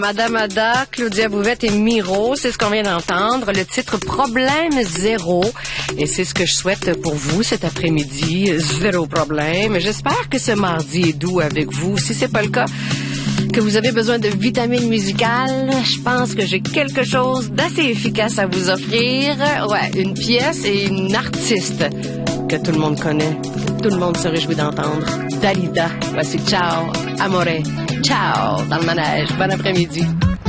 Madame Ada, Claudia Bouvette et Miro, c'est ce qu'on vient d'entendre. Le titre Problème zéro. Et c'est ce que je souhaite pour vous cet après-midi. Zéro problème. J'espère que ce mardi est doux avec vous. Si c'est pas le cas, que vous avez besoin de vitamines musicales, je pense que j'ai quelque chose d'assez efficace à vous offrir. Ouais, une pièce et une artiste que tout le monde connaît, que tout le monde se réjouit d'entendre. Dalida. Voici Ciao, Amore. Ciao, dans le manège. Bon après-midi.